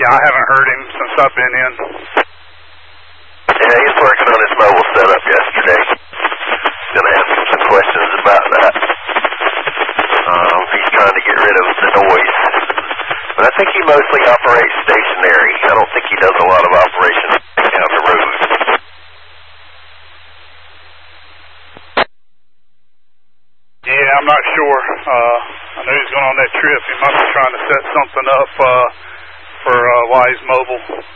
Yeah, I haven't heard him since I've been in. Yeah, he's working on his mobile setup yesterday. Gonna ask him some questions about that. He's trying to get rid of the noise. But I think he mostly operates stationary. I don't think he does a lot of operations down the road. Yeah, I'm not sure. I know he's going on that trip. He must be trying to set something up for while he's mobile.